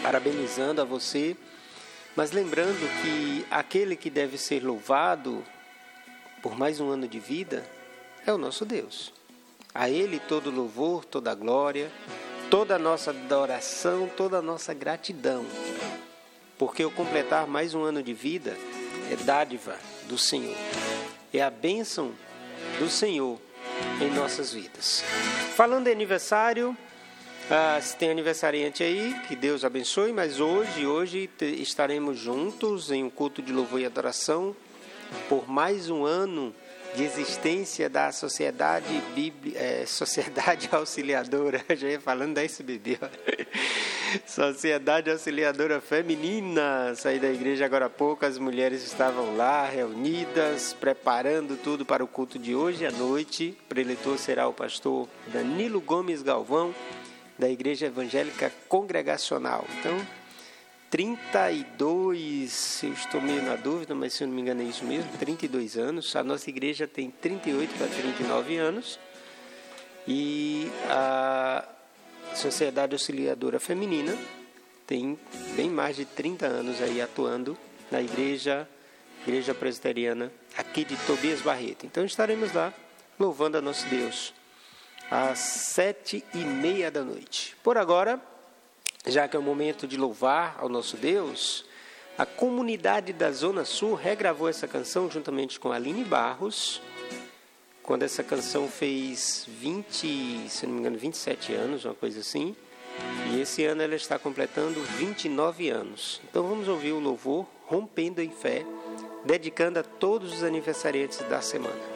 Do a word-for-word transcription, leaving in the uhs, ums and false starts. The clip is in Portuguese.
parabenizando a você, mas lembrando que aquele que deve ser louvado por mais um ano de vida é o nosso Deus. A Ele todo louvor, toda glória, toda a nossa adoração, toda a nossa gratidão. Porque o completar mais um ano de vida é dádiva do Senhor. É a bênção do Senhor em nossas vidas. Falando em aniversário, ah, se tem aniversariante aí, que Deus abençoe, mas hoje, hoje estaremos juntos em um culto de louvor e adoração por mais um ano de existência da Sociedade, Bíblia, é, Sociedade Auxiliadora, já ia falando da S B B, Sociedade Auxiliadora Feminina. Saí da igreja agora há pouco, as mulheres estavam lá reunidas, preparando tudo para o culto de hoje à noite. O preletor será o pastor Danilo Gomes Galvão, da Igreja Evangélica Congregacional. Então, trinta e dois, eu estou meio na dúvida, mas se eu não me engano é isso mesmo, trinta e dois anos. A nossa igreja tem trinta e oito para trinta e nove anos. E a Sociedade Auxiliadora Feminina tem bem mais de trinta anos aí atuando na igreja, igreja presbiteriana aqui de Tobias Barreto. Então estaremos lá louvando a nosso Deus às sete e meia da noite. Por agora, já que é o momento de louvar ao nosso Deus, a comunidade da Zona Sul regravou essa canção juntamente com a Aline Barros, quando essa canção fez vinte, se não me engano, vinte e sete anos, uma coisa assim. E esse ano ela está completando vinte e nove anos. Então vamos ouvir o louvor Rompendo em Fé, dedicando a todos os aniversariantes da semana.